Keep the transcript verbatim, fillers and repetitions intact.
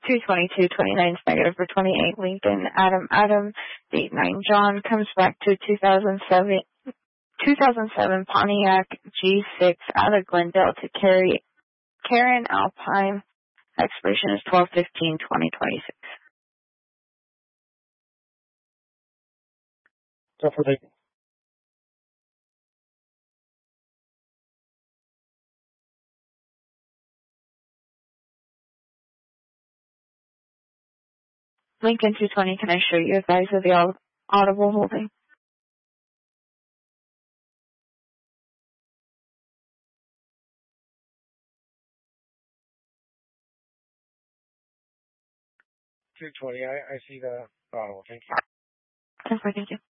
two twenty-two twenty-nine is negative for twenty-eight. Lincoln, Adam, Adam, eight nine. John comes back to two thousand seven, two thousand seven Pontiac G six out of Glendale to carry Karen Alpine. Expiration is twelve fifteen twenty twenty-six. Definitely. Lincoln two twenty, can I show you a guys of the audible holding? two twenty, I, I see the audible. Thank you. Definitely, thank you.